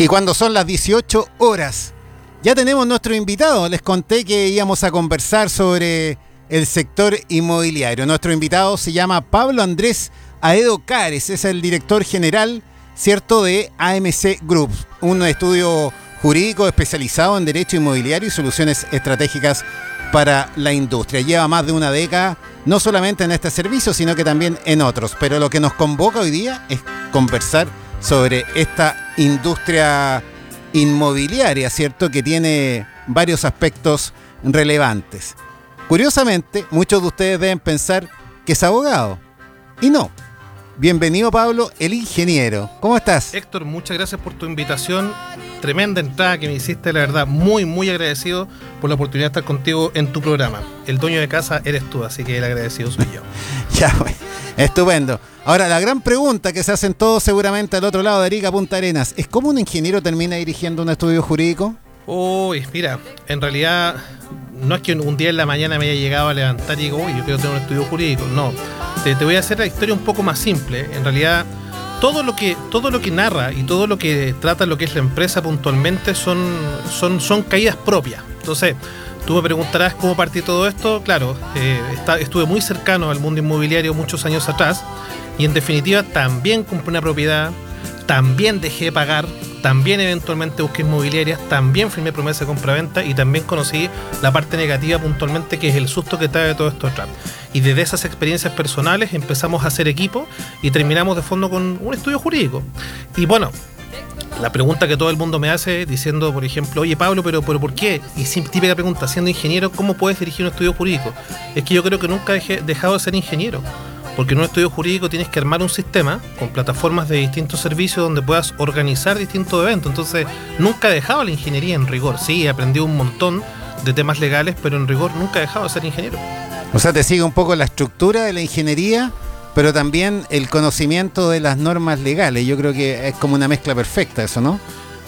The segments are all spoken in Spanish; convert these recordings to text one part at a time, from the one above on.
Y cuando son las 18 horas, ya tenemos nuestro invitado. Les conté que íbamos a conversar sobre el sector inmobiliario. Nuestro invitado se llama Pablo Andrés Aedo Cares, es el director general, ¿cierto?, de AMC Group, un estudio jurídico especializado en derecho inmobiliario y soluciones estratégicas para la industria. Lleva más de una década, no solamente en este servicio, sino que también en otros. Pero lo que nos convoca hoy día es conversar sobre esta industria inmobiliaria, ¿cierto?, que tiene varios aspectos relevantes. Curiosamente, muchos de ustedes deben pensar que es abogado. Y no. Bienvenido, Pablo, el ingeniero. ¿Cómo estás? Héctor, muchas gracias por tu invitación. Tremenda entrada que me hiciste, la verdad. Muy, muy agradecido por la oportunidad de estar contigo en tu programa. El dueño de casa eres tú, así que el agradecido soy yo. Ya, bueno, estupendo. Ahora, la gran pregunta que se hacen todos seguramente al otro lado de Arica, Punta Arenas, ¿es cómo un ingeniero termina dirigiendo un estudio jurídico? Uy, mira, en realidad no es que un día en la mañana me haya llegado a levantar y digo, uy, yo quiero tener un estudio jurídico. No, te voy a hacer la historia un poco más simple. En realidad, todo lo que narra y todo lo que trata lo que es la empresa puntualmente son caídas propias. Entonces, tú me preguntarás cómo partí todo esto. Claro, estuve muy cercano al mundo inmobiliario muchos años atrás y en definitiva también compré una propiedad, también dejé de pagar, también eventualmente busqué inmobiliarias, también firmé promesa de compraventa y también conocí la parte negativa puntualmente, que es el susto que trae todo esto atrás. Y desde esas experiencias personales empezamos a hacer equipo y terminamos de fondo con un estudio jurídico. Y bueno, la pregunta que todo el mundo me hace diciendo, por ejemplo, oye Pablo, pero ¿por qué? Y típica pregunta, siendo ingeniero, ¿cómo puedes dirigir un estudio jurídico? Es que yo creo que nunca he dejado de ser ingeniero. Porque en un estudio jurídico tienes que armar un sistema con plataformas de distintos servicios donde puedas organizar distintos eventos. Entonces, nunca he dejado la ingeniería en rigor. Sí, he aprendido un montón de temas legales, pero en rigor nunca he dejado de ser ingeniero. O sea, te sigue un poco la estructura de la ingeniería, pero también el conocimiento de las normas legales. Yo creo que es como una mezcla perfecta eso, ¿no?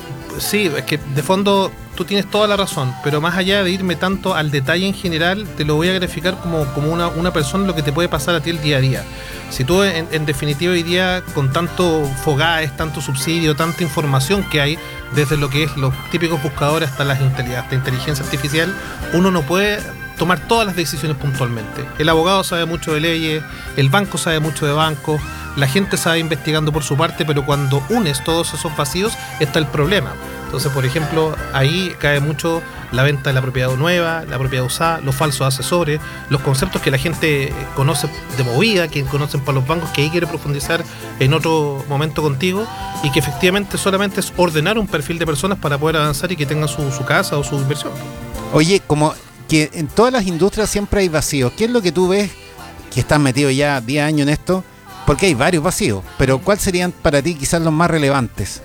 Sí, es que de fondo tú tienes toda la razón, pero más allá de irme tanto al detalle en general, te lo voy a graficar como una persona lo que te puede pasar a ti el día a día. Si tú en definitiva hoy día con tanto FOGAES, tanto subsidio, tanta información que hay, desde lo que es los típicos buscadores hasta inteligencia artificial, uno no puede tomar todas las decisiones puntualmente. El abogado sabe mucho de leyes, el banco sabe mucho de bancos, la gente sabe investigando por su parte, pero cuando unes todos esos vacíos está el problema. Entonces, por ejemplo, ahí cae mucho la venta de la propiedad nueva, la propiedad usada, los falsos asesores, los conceptos que la gente conoce de movida, que conocen para los bancos, que ahí quiere profundizar en otro momento contigo, y que efectivamente solamente es ordenar un perfil de personas para poder avanzar y que tengan su casa o su inversión. Oye, como que en todas las industrias siempre hay vacíos, ¿qué es lo que tú ves que estás metido ya 10 años en esto? Porque hay varios vacíos, pero ¿cuáles serían para ti quizás los más relevantes?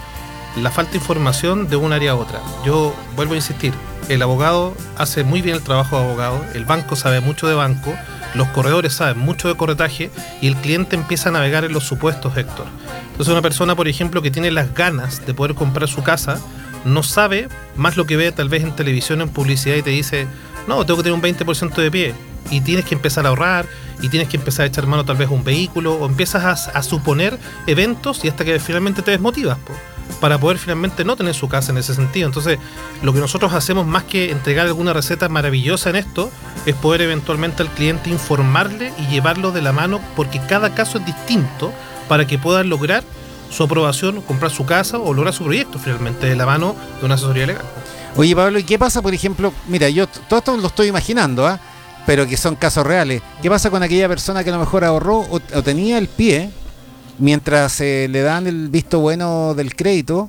La falta de información de un área a otra. Yo vuelvo a insistir, el abogado hace muy bien el trabajo de abogado, el banco sabe mucho de banco, los corredores saben mucho de corretaje y el cliente empieza a navegar en los supuestos, Héctor. Entonces una persona, por ejemplo, que tiene las ganas de poder comprar su casa, no sabe más lo que ve tal vez en televisión, en publicidad, y te dice, no, tengo que tener un 20% de pie. Y tienes que empezar a ahorrar, y tienes que empezar a echar mano tal vez a un vehículo, o empiezas a suponer eventos y hasta que finalmente te desmotivas, para poder finalmente no tener su casa en ese sentido. Entonces, lo que nosotros hacemos más que entregar alguna receta maravillosa en esto, es poder eventualmente al cliente informarle y llevarlo de la mano, porque cada caso es distinto, para que puedan lograr su aprobación, comprar su casa o lograr su proyecto finalmente de la mano de una asesoría legal. Oye, Pablo, ¿y qué pasa, por ejemplo? Mira, yo todo esto lo estoy imaginando, pero que son casos reales. ¿Qué pasa con aquella persona que a lo mejor ahorró o tenía el pie mientras le dan el visto bueno del crédito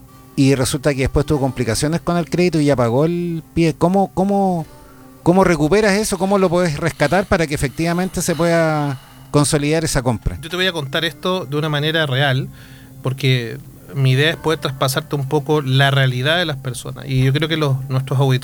y resulta que después tuvo complicaciones con el crédito y ya pagó el pie? ¿Cómo recuperas eso? ¿Cómo lo puedes rescatar para que efectivamente se pueda consolidar esa compra? Yo te voy a contar esto de una manera real, porque mi idea es poder traspasarte un poco la realidad de las personas. Y yo creo que nuestros auditores